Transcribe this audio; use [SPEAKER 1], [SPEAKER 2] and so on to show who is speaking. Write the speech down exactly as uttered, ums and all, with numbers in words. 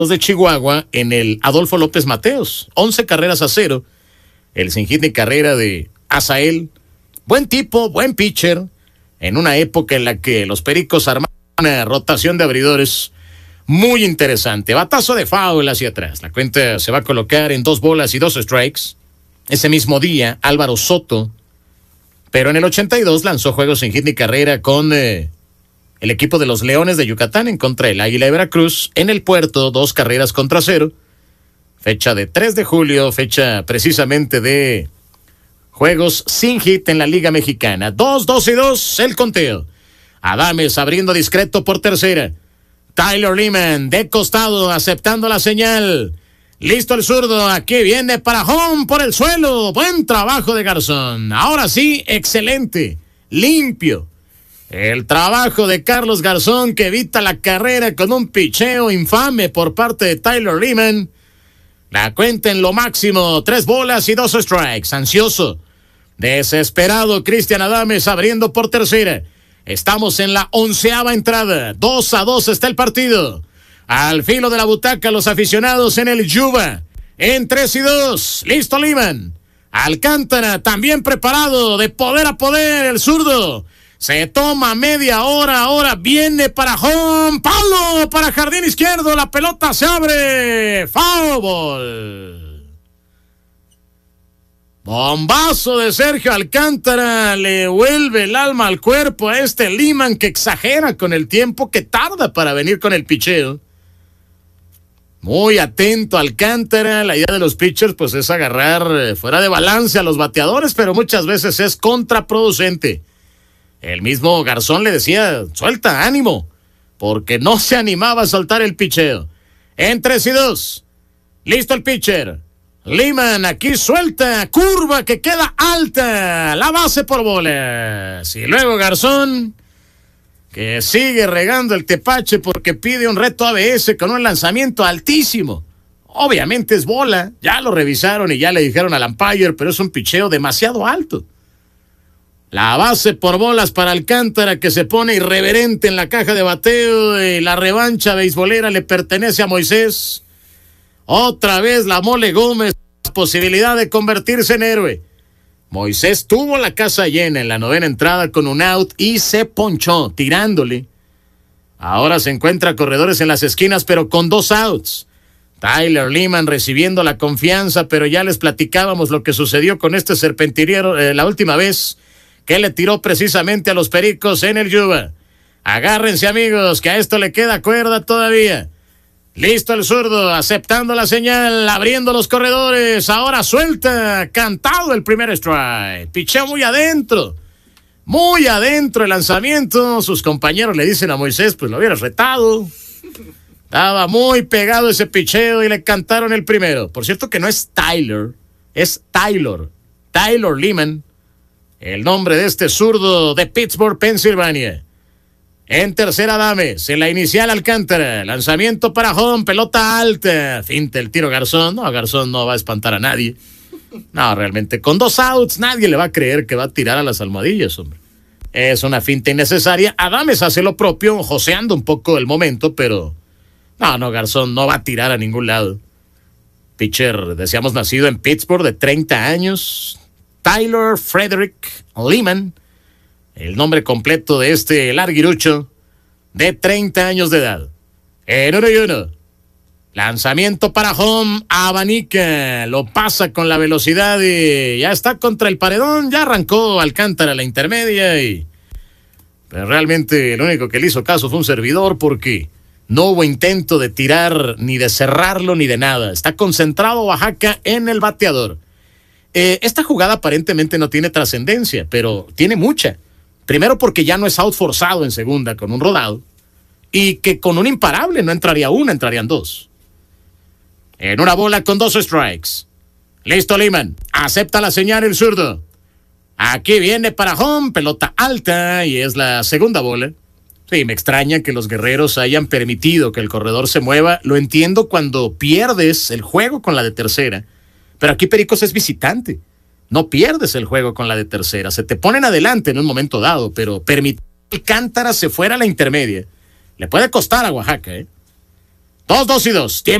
[SPEAKER 1] de Chihuahua en el Adolfo López Mateos. once carreras a cero. El sin hit ni carrera de Azael. Buen tipo, buen pitcher. En una época en la que los Pericos armaban una rotación de abridores muy interesante. Batazo de foul hacia atrás. La cuenta se va a colocar en dos bolas y dos strikes. Ese mismo día, Álvaro Soto, pero en el ochenta y dos lanzó juegos sin hit ni carrera con eh, el equipo de los Leones de Yucatán en contra del Águila de Veracruz. En el Puerto, dos carreras contra cero. Fecha de tres de julio, fecha precisamente de juegos sin hit en la Liga Mexicana. Dos, dos y dos, el conteo. Adames abriendo discreto por tercera. Tyler Lehman de costado aceptando la señal. Listo el zurdo, aquí viene para home por el suelo. Buen trabajo de Garzón. Ahora sí, excelente, limpio. El trabajo de Carlos Garzón que evita la carrera con un picheo infame por parte de Tyler Lehman. La cuenta en lo máximo, tres bolas y dos strikes. Ansioso, desesperado Cristian Adames abriendo por tercera. Estamos en la onceava entrada. Dos a dos está el partido. Al filo de la butaca los aficionados en el Yuba. En tres y dos. Listo Lehman. Alcántara también preparado de poder a poder el zurdo. Se toma media hora, ahora viene para home. Palo para jardín izquierdo. La pelota se abre. Foul ball. Bombazo de Sergio Alcántara. Le vuelve el alma al cuerpo a este Lehman que exagera con el tiempo que tarda para venir con el picheo. Muy atento Alcántara. La idea de los pitchers pues es agarrar fuera de balance a los bateadores, pero muchas veces es contraproducente. El mismo Garzón le decía, suelta, ánimo, porque no se animaba a soltar el picheo. En tres y dos. Listo el pitcher. Lehman aquí suelta, curva que queda alta, la base por bolas. Y luego Garzón, que sigue regando el tepache porque pide un reto A B S con un lanzamiento altísimo. Obviamente es bola, ya lo revisaron y ya le dijeron al umpire, pero es un picheo demasiado alto. La base por bolas para Alcántara que se pone irreverente en la caja de bateo y la revancha beisbolera le pertenece a Moisés. Otra vez la Mole Gómez, posibilidad de convertirse en héroe. Moisés tuvo la casa llena en la novena entrada con un out y se ponchó, tirándole. Ahora se encuentra corredores en las esquinas, pero con dos outs. Tyler Lehman recibiendo la confianza, pero ya les platicábamos lo que sucedió con este serpentiniero eh, la última vez, que le tiró precisamente a los Pericos en el Yuba. Agárrense amigos, que a esto le queda cuerda todavía. Listo el zurdo, aceptando la señal, abriendo los corredores, ahora suelta, cantado el primer strike, picheo muy adentro, muy adentro el lanzamiento, sus compañeros le dicen a Moisés, pues lo hubieras retado, estaba muy pegado ese picheo y le cantaron el primero. Por cierto que no es Tyler, es Tyler, Tyler Lehman, el nombre de este zurdo de Pittsburgh, Pensilvania. En tercera Adames, en la inicial Alcántara, lanzamiento para home, pelota alta, finta el tiro Garzón. No, Garzón no va a espantar a nadie. No, realmente, con dos outs nadie le va a creer que va a tirar a las almohadillas, hombre. Es una finta innecesaria. Adames hace lo propio, joseando un poco el momento, pero no, no, Garzón no va a tirar a ningún lado. Pitcher, decíamos, nacido en Pittsburgh, de treinta años, Tyler Frederick Lehman. El nombre completo de este larguirucho de treinta años de edad. En uno y uno. Lanzamiento para home, abanica, lo pasa con la velocidad y ya está contra el paredón, ya arrancó Alcántara la intermedia y... Pero realmente el único que le hizo caso fue un servidor porque no hubo intento de tirar ni de cerrarlo ni de nada. Está concentrado Oaxaca en el bateador. Eh, esta jugada aparentemente no tiene trascendencia, pero tiene mucha. Primero porque ya no es out forzado en segunda con un rodado y que con un imparable no entraría una, entrarían dos. En una bola con dos strikes. Listo Lehman, acepta la señal el zurdo. Aquí viene para home, pelota alta y es la segunda bola. Sí, me extraña que los guerreros hayan permitido que el corredor se mueva. Lo entiendo cuando pierdes el juego con la de tercera, pero aquí Pericos es visitante. No pierdes el juego con la de tercera. Se te ponen adelante en un momento dado, pero permitir que Alcántara se fuera a la intermedia le puede costar a Oaxaca, ¿eh? Dos, dos y dos. Tiempo.